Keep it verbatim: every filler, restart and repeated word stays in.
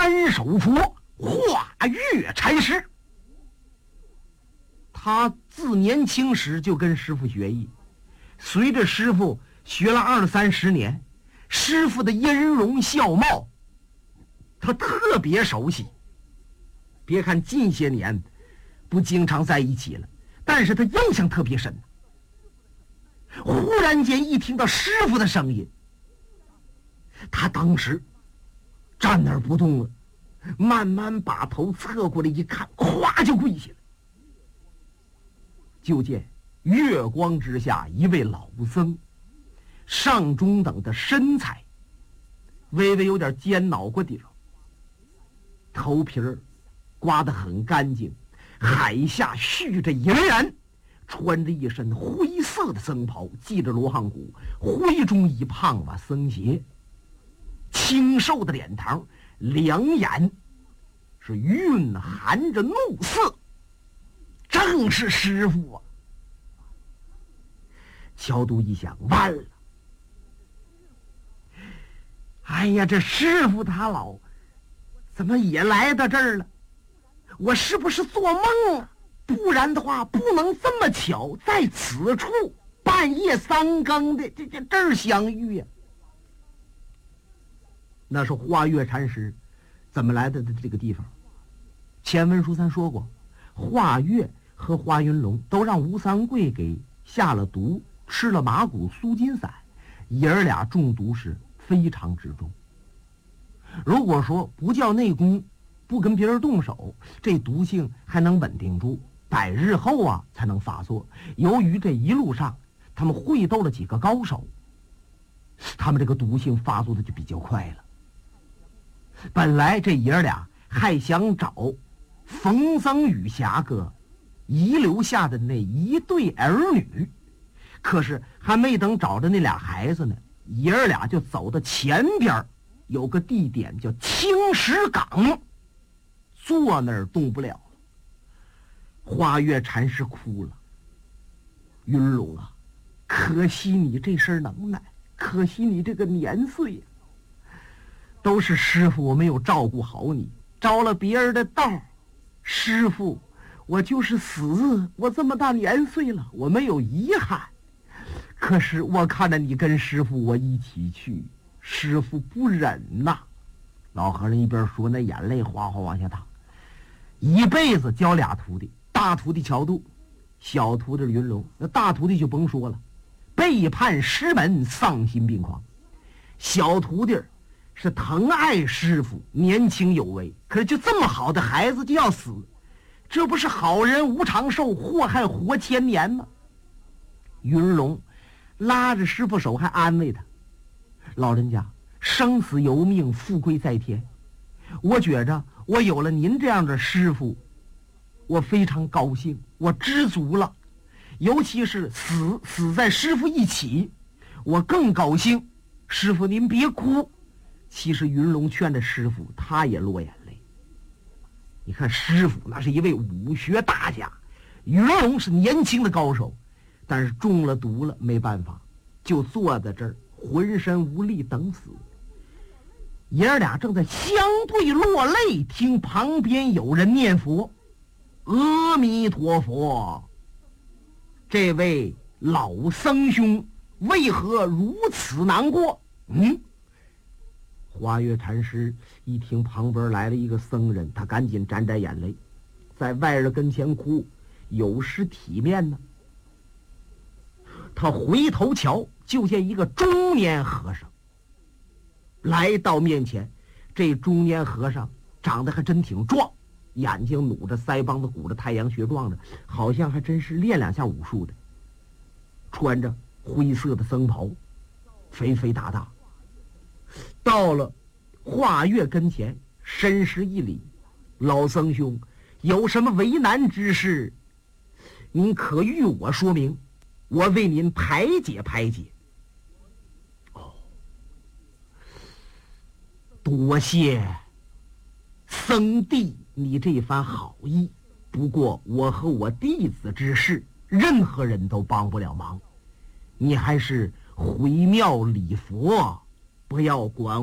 三手佛化月禅师。他自年轻时就跟师傅学艺，随着师傅学了二三十年，师傅的音容笑貌他特别熟悉。别看近些年不经常在一起了，但是他印象特别深。忽然间一听到师傅的声音，他当时站那儿不动了，慢慢把头侧过来一看，咵就跪下了。就见月光之下一位老僧，上中等的身材，微微有点尖脑瓜顶，头皮儿刮得很干净，海下蓄着银然，穿着一身灰色的僧袍，系着罗汉骨，灰中一胖吧僧鞋，清瘦的脸庞，两眼是蕴含着怒色，正是师傅啊！乔都一想，完了！哎呀，这师傅他老怎么也来到这儿了？我是不是做梦啊？不然的话，不能这么巧在此处半夜三更的这这这儿相遇呀、啊！那是化月禅师怎么来的这个地方？前文书咱说过，化月和华云龙都让吴三桂给下了毒，吃了麻古苏金散，爷儿俩中毒是非常之重。如果说不叫内功，不跟别人动手，这毒性还能稳定住，百日后啊才能发作。由于这一路上他们会斗了几个高手，他们这个毒性发作的就比较快了。本来这爷儿俩还想找冯僧与侠哥遗留下的那一对儿女，可是还没等找着那俩孩子呢，爷儿俩就走到前边，有个地点叫青石岗，坐那儿动不了了。花月禅师哭了：“云龙啊，可惜你这身能耐，可惜你这个年岁呀、啊，都是师傅我没有照顾好你，着了别人的道。师傅，我就是死，我这么大年岁了，我没有遗憾。可是我看着你跟师傅我一起去，师傅不忍呐。”老和尚一边说，那眼泪哗哗往下淌。一辈子教俩徒弟，大徒弟乔度，小徒弟云龙。那大徒弟就甭说了，背叛师门，丧心病狂。小徒弟是疼爱师傅，年轻有为，可是就这么好的孩子就要死，这不是好人无长寿，祸害活千年吗？云龙拉着师傅手还安慰他：“老人家，生死由命，富贵在天。我觉着我有了您这样的师傅，我非常高兴，我知足了。尤其是死死在师傅一起，我更高兴。师傅您别哭。”其实云龙劝着师傅，他也落眼泪。你看师傅那是一位武学大家，云龙是年轻的高手，但是中了毒了，没办法，就坐在这儿浑身无力等死。爷儿俩正在相对落泪，听旁边有人念佛：“阿弥陀佛，这位老僧兄为何如此难过？”嗯，花月禅师一听旁边来了一个僧人，他赶紧沾沾眼泪，在外人跟前哭，有失体面呢。他回头瞧，就见一个中年和尚来到面前。这中年和尚长得还真挺壮，眼睛努着，腮帮子鼓着，太阳穴状的，好像还真是练两下武术的。穿着灰色的僧袍，肥肥大大。到了化月跟前，深施一礼：“老僧兄，有什么为难之事，您可与我说明，我为您排解排解。”哦，多谢僧弟你这番好意，不过我和我弟子之事，任何人都帮不了忙，你还是回庙礼佛，不要管